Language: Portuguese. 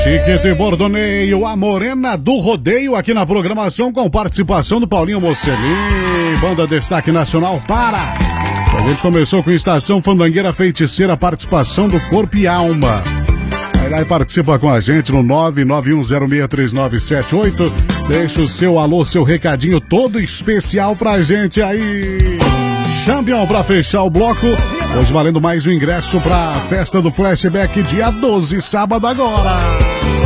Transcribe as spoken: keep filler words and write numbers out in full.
Chiquito e Bordoneio, a morena do rodeio aqui na programação com participação do Paulinho Mocelin, banda destaque nacional para. A gente começou com Estação Fandangueira Feiticeira, participação do Corpo e Alma. Vai lá e participa com a gente no nove nove um zero seis três nove sete oito. Deixa o seu alô, seu recadinho todo especial pra gente aí. Champion pra fechar o bloco. Hoje valendo mais um ingresso pra festa do Flashback dia doze, sábado agora.